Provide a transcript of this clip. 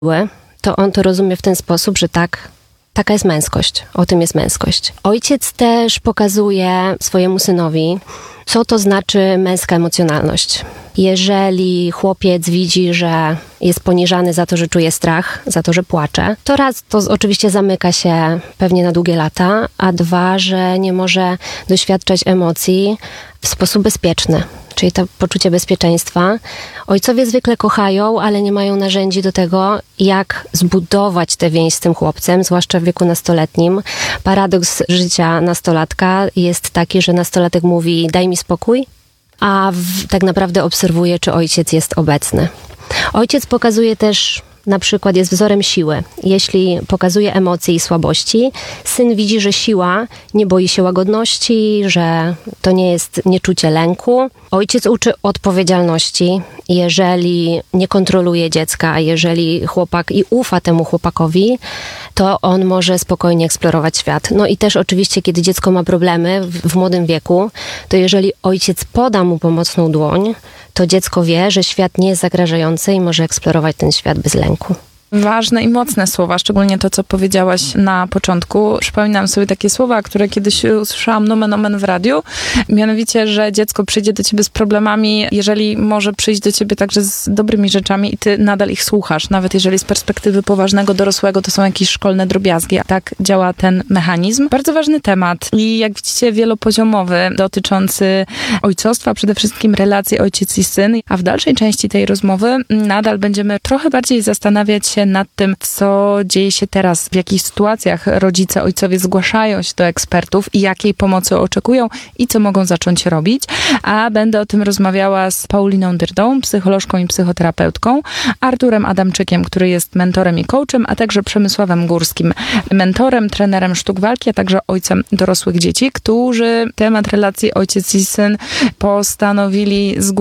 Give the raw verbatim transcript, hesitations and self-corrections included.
to on to rozumie w ten sposób, że tak, taka jest męskość. O tym jest męskość. Ojciec też pokazuje swojemu synowi, co to znaczy męska emocjonalność. Jeżeli chłopiec widzi, że jest poniżany za to, że czuje strach, za to, że płacze, to raz, to oczywiście zamyka się pewnie na długie lata, a dwa, że nie może doświadczać emocji w sposób bezpieczny. Czyli to poczucie bezpieczeństwa. Ojcowie zwykle kochają, ale nie mają narzędzi do tego, jak zbudować tę więź z tym chłopcem, zwłaszcza w wieku nastoletnim. Paradoks życia nastolatka jest taki, że nastolatek mówi: daj mi spokój, a w, tak naprawdę obserwuje, czy ojciec jest obecny. Ojciec pokazuje też, na przykład jest wzorem siły. Jeśli pokazuje emocje i słabości, syn widzi, że siła nie boi się łagodności, że to nie jest nieczucie lęku. Ojciec uczy odpowiedzialności, jeżeli nie kontroluje dziecka, a jeżeli chłopak i ufa temu chłopakowi, to on może spokojnie eksplorować świat. No i też oczywiście, kiedy dziecko ma problemy w, w młodym wieku, to jeżeli ojciec poda mu pomocną dłoń, to dziecko wie, że świat nie jest zagrażający i może eksplorować ten świat bez lęku. Ważne i mocne słowa, szczególnie to, co powiedziałaś na początku. Przypominam sobie takie słowa, które kiedyś usłyszałam nomen omen w radiu. Mianowicie, że dziecko przyjdzie do ciebie z problemami, jeżeli może przyjść do ciebie także z dobrymi rzeczami i ty nadal ich słuchasz. Nawet jeżeli z perspektywy poważnego dorosłego to są jakieś szkolne drobiazgi. Tak działa ten mechanizm. Bardzo ważny temat i jak widzicie wielopoziomowy, dotyczący ojcostwa, przede wszystkim relacji ojciec i syn. A w dalszej części tej rozmowy nadal będziemy trochę bardziej zastanawiać się nad tym, co dzieje się teraz, w jakich sytuacjach rodzice, ojcowie zgłaszają się do ekspertów i jakiej pomocy oczekują i co mogą zacząć robić. A będę o tym rozmawiała z Pauliną Dyrdą, psycholożką i psychoterapeutką, Arturem Adamczykiem, który jest mentorem i coachem, a także Przemysławem Górskim, mentorem, trenerem sztuk walki, a także ojcem dorosłych dzieci, którzy temat relacji ojciec i syn postanowili zgłosić